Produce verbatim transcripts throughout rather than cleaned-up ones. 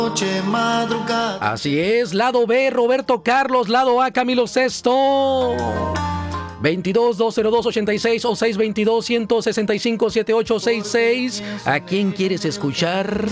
Así es, lado B, Roberto Carlos, lado A, Camilo Sesto. veintidós, dos cero dos, ochenta y seis o seis veintidós, ciento sesenta y cinco, setenta y ocho sesenta y seis. ¿A quién quieres escuchar?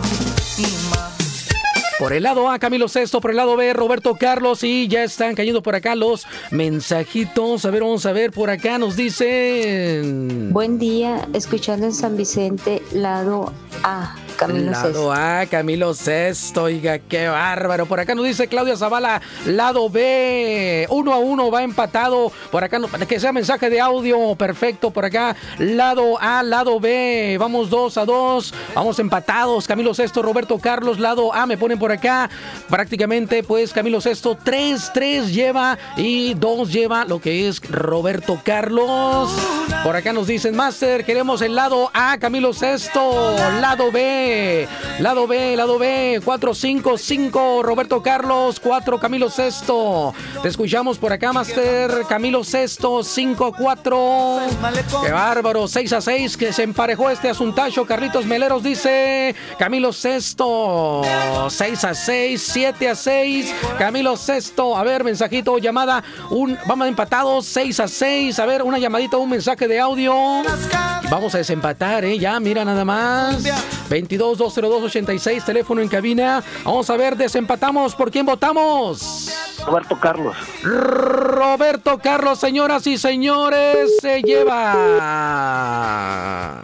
Por el lado A, Camilo Sesto, por el lado B, Roberto Carlos, y ya están cayendo por acá los mensajitos. A ver, vamos a ver, por acá nos dicen... Buen día, escuchando en San Vicente, lado A, Camilo lado Sesto. A, Camilo Sesto, oiga, qué bárbaro. Por acá nos dice Claudia Zavala, lado B, uno a uno, va empatado. Por acá, no, que sea mensaje de audio, perfecto. Por acá, lado A, lado B, vamos dos a dos, vamos empatados. Camilo Sesto, Roberto Carlos, lado A, me ponen por acá. Prácticamente, pues, Camilo Sesto, tres tres lleva y dos lleva lo que es Roberto Carlos. Por acá nos dicen, Master, queremos el lado A, Camilo Sesto, lado B, lado B, lado B, cuatro cinco cinco, Roberto Carlos, cuatro, Camilo Sesto. Te escuchamos por acá, Master, Camilo Sesto, cinco cuatro. Qué bárbaro, seis a seis, que se emparejó este asuntacho. Carlitos Meleros dice, Camilo Sesto, seis a seis, siete a seis, Camilo Sesto. A ver, mensajito, llamada, un, vamos empatados, seis a seis. A ver, una llamadita, un mensaje de audio. Vamos a desempatar, ¿eh? Ya, mira nada más. veintidós, dos cero dos, ochenta y seis, teléfono en cabina. Vamos a ver, desempatamos. ¿Por quién votamos? Roberto Carlos. Roberto Carlos, señoras y señores, se lleva...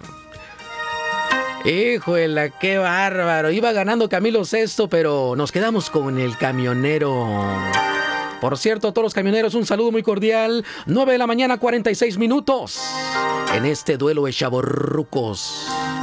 Híjole, qué bárbaro. Iba ganando Camilo Sesto, pero nos quedamos con el camionero. Por cierto, a todos los camioneros, un saludo muy cordial. nueve de la mañana, cuarenta y seis minutos. En este duelo de chavorrucos.